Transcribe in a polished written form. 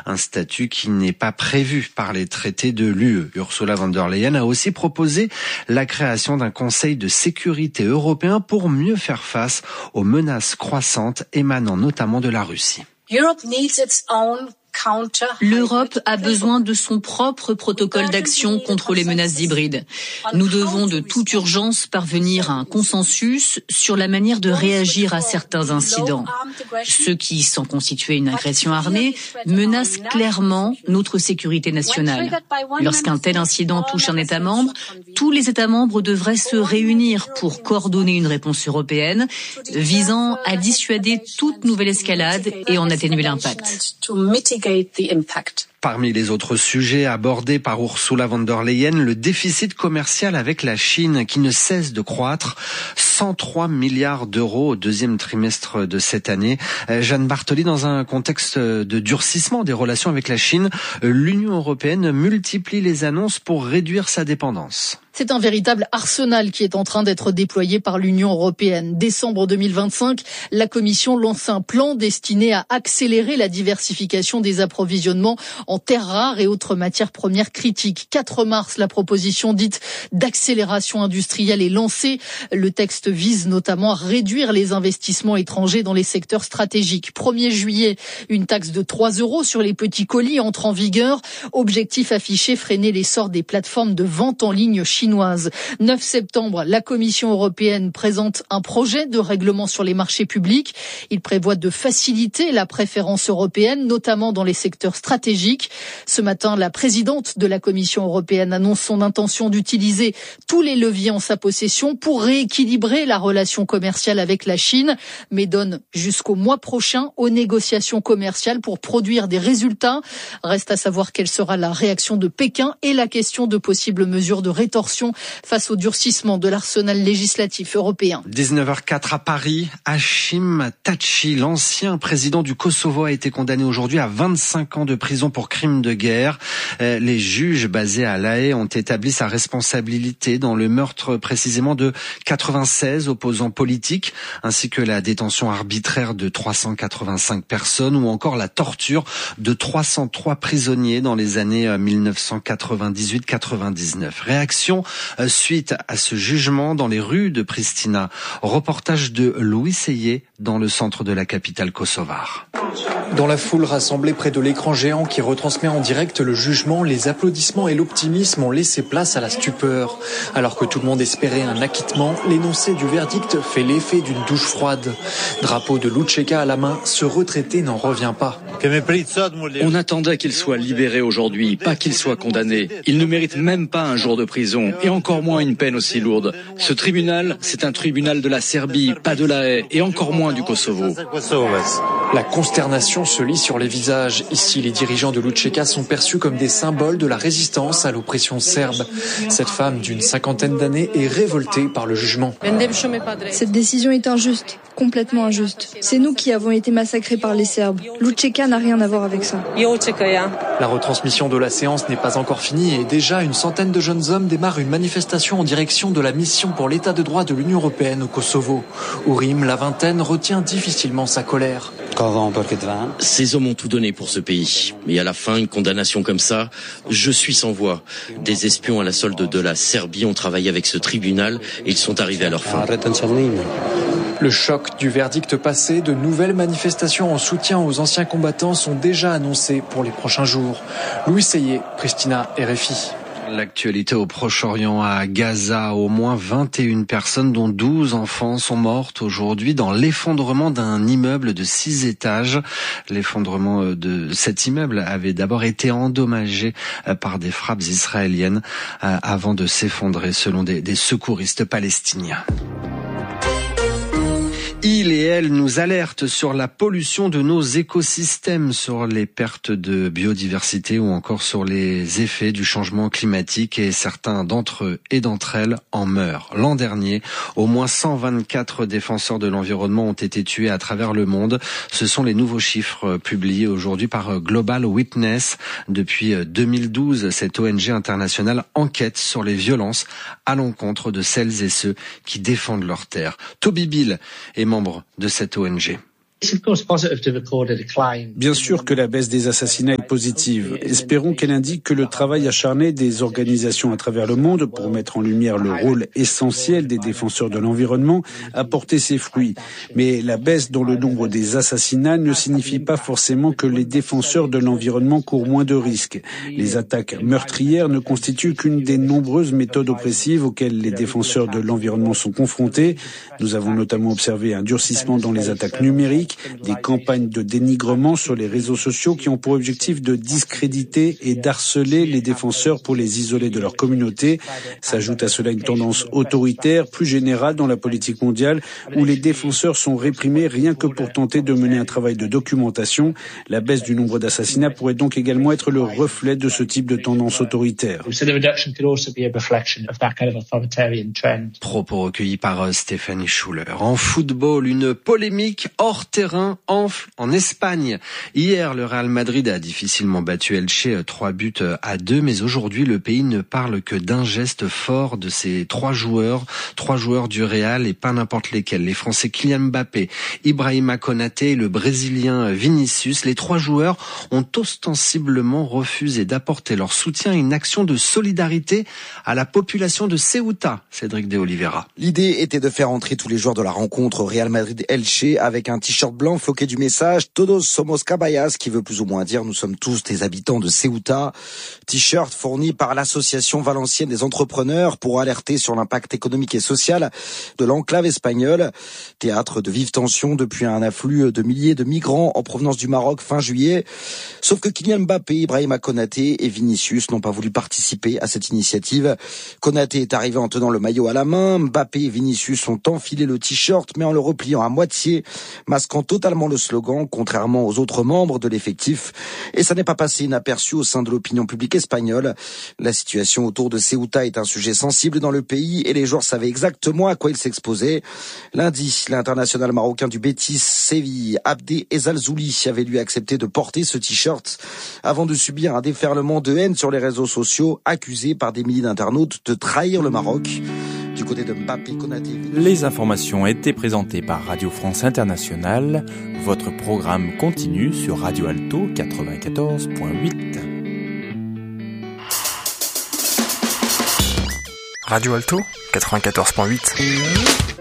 un statut qui n'est pas prévu par les traités de l'UE. Ursula von der Leyen a aussi proposé la création d'un Conseil de sécurité européen pour mieux faire face aux menaces croissantes émanant notamment de la Russie. L'Europe a besoin de son propre protocole d'action contre les menaces hybrides. Nous devons de toute urgence parvenir à un consensus sur la manière de réagir à certains incidents. Ceux qui, sans constituer une agression armée, menacent clairement notre sécurité nationale. Lorsqu'un tel incident touche un État membre, tous les États membres devraient se réunir pour coordonner une réponse européenne visant à dissuader toute nouvelle escalade et en atténuer l'impact. Parmi les autres sujets abordés par Ursula von der Leyen, le déficit commercial avec la Chine qui ne cesse de croître, 103 milliards d'euros au deuxième trimestre de cette année. Jeanne Bartoli, dans un contexte de durcissement des relations avec la Chine, l'Union européenne multiplie les annonces pour réduire sa dépendance. C'est un véritable arsenal qui est en train d'être déployé par l'Union européenne. Décembre 2025, la Commission lance un plan destiné à accélérer la diversification des approvisionnements en terres rares et autres matières premières critiques. 4 mars, la proposition dite d'accélération industrielle est lancée. Le texte vise notamment à réduire les investissements étrangers dans les secteurs stratégiques. 1er juillet, une taxe de 3 € sur les petits colis entre en vigueur. Objectif affiché, freiner l'essor des plateformes de vente en ligne chinoises. 9 septembre, la Commission européenne présente un projet de règlement sur les marchés publics. Il prévoit de faciliter la préférence européenne, notamment dans les secteurs stratégiques. Ce matin, la présidente de la Commission européenne annonce son intention d'utiliser tous les leviers en sa possession pour rééquilibrer la relation commerciale avec la Chine, mais donne jusqu'au mois prochain aux négociations commerciales pour produire des résultats. Reste à savoir quelle sera la réaction de Pékin et la question de possibles mesures de rétorsion face au durcissement de l'arsenal législatif européen. 19h04 à Paris, Hashim Thaçi, l'ancien président du Kosovo, a été condamné aujourd'hui à 25 ans de prison pour crimes de guerre. Les juges basés à La Haye ont établi sa responsabilité dans le meurtre précisément de 96 opposants politiques, ainsi que la détention arbitraire de 385 personnes ou encore la torture de 303 prisonniers dans les années 1998-99. Réaction suite à ce jugement dans les rues de Pristina. Reportage de Louis Seyé dans le centre de la capitale kosovare. Dans la foule rassemblée près de l'écran géant qui retransmet en direct le jugement, les applaudissements et l'optimisme ont laissé place à la stupeur. Alors que tout le monde espérait un acquittement, l'énoncé du verdict fait l'effet d'une douche froide. Drapeau de Lučeka à la main, ce retraité n'en revient pas. On attendait qu'il soit libéré aujourd'hui, pas qu'il soit condamné. Il ne mérite même pas un jour de prison, et encore moins une peine aussi lourde. Ce tribunal, c'est un tribunal de la Serbie, pas de La Haye, et encore moins du Kosovo. La consternation se lit sur les visages. Ici, les dirigeants de Lučeka sont perçus comme des symboles de la résistance à l'oppression serbe. Cette femme d'une 50aine d'années est révoltée par le jugement. Cette décision est injuste, complètement injuste. C'est nous qui avons été massacrés par les Serbes. Lučeka n'a rien à voir avec ça. La retransmission de la séance n'est pas encore finie et déjà une centaine de jeunes hommes démarrent une manifestation en direction de la mission pour l'état de droit de l'Union européenne au Kosovo. Ourim, la vingtaine, retient difficilement sa colère. Ces hommes ont tout donné pour ce pays. Et à la fin, une condamnation comme ça, je suis sans voix. Des espions à la solde de la Serbie ont travaillé avec ce tribunal et ils sont arrivés à leur fin. Le choc du verdict passé, de nouvelles manifestations en soutien aux anciens combattants sont déjà annoncées pour les prochains jours. Louis Seyé, Pristina, RFI. L'actualité au Proche-Orient, à Gaza, au moins 21 personnes, dont 12 enfants, sont mortes aujourd'hui dans l'effondrement d'un immeuble de 6 étages. L'effondrement de cet immeuble avait d'abord été endommagé par des frappes israéliennes avant de s'effondrer, selon des secouristes palestiniens. Il et elle nous alertent sur la pollution de nos écosystèmes, sur les pertes de biodiversité ou encore sur les effets du changement climatique, et certains d'entre eux et d'entre elles en meurent. L'an dernier, au moins 124 défenseurs de l'environnement ont été tués à travers le monde. Ce sont les nouveaux chiffres publiés aujourd'hui par Global Witness. Depuis 2012, cette ONG internationale enquête sur les violences à l'encontre de celles et ceux qui défendent leur terre. Toby Bill est membre de cette ONG. Bien sûr que la baisse des assassinats est positive. Espérons qu'elle indique que le travail acharné des organisations à travers le monde pour mettre en lumière le rôle essentiel des défenseurs de l'environnement a porté ses fruits. Mais la baisse dans le nombre des assassinats ne signifie pas forcément que les défenseurs de l'environnement courent moins de risques. Les attaques meurtrières ne constituent qu'une des nombreuses méthodes oppressives auxquelles les défenseurs de l'environnement sont confrontés. Nous avons notamment observé un durcissement dans les attaques numériques, des campagnes de dénigrement sur les réseaux sociaux qui ont pour objectif de discréditer et d'harceler les défenseurs pour les isoler de leur communauté. S'ajoute à cela une tendance autoritaire plus générale dans la politique mondiale où les défenseurs sont réprimés rien que pour tenter de mener un travail de documentation. La baisse du nombre d'assassinats pourrait donc également être le reflet de ce type de tendance autoritaire. Propos recueillis par Stéphanie Schuller. En football, une polémique hors terrain enfle en Espagne. Hier, le Real Madrid a difficilement battu Elche 3-2, mais aujourd'hui, le pays ne parle que d'un geste fort de ces trois joueurs du Real et pas n'importe lesquels. Les Français Kylian Mbappé, Ibrahima Konaté et le Brésilien Vinicius. Les trois joueurs ont ostensiblement refusé d'apporter leur soutien à une action de solidarité à la population de Ceuta. Cédric de Oliveira. L'idée était de faire entrer tous les joueurs de la rencontre Real Madrid-Elche avec un t-shirt blanc floqué du message Todos somos Cabayas, qui veut plus ou moins dire nous sommes tous des habitants de Ceuta. T-shirt fourni par l'association valencienne des entrepreneurs pour alerter sur l'impact économique et social de l'enclave espagnole. Théâtre de vives tensions depuis un afflux de milliers de migrants en provenance du Maroc fin juillet. Sauf que Kylian Mbappé, Ibrahima Konaté et Vinicius n'ont pas voulu participer à cette initiative. Konaté est arrivé en tenant le maillot à la main. Mbappé et Vinicius ont enfilé le t-shirt mais en le repliant à moitié, masquant totalement le slogan, contrairement aux autres membres de l'effectif. Et ça n'est pas passé inaperçu au sein de l'opinion publique espagnole. La situation autour de Ceuta est un sujet sensible dans le pays et les joueurs savaient exactement à quoi ils s'exposaient. Lundi, l'international marocain du Betis Séville, Abdé Ezalzouli, avait lui accepté de porter ce t-shirt avant de subir un déferlement de haine sur les réseaux sociaux, accusé par des milliers d'internautes de trahir le Maroc. Du côté de Mbappé, Konaté... Les informations étaient présentées par Radio France Internationale. Votre programme continue sur Radio Alto 94.8. Radio Alto 94.8.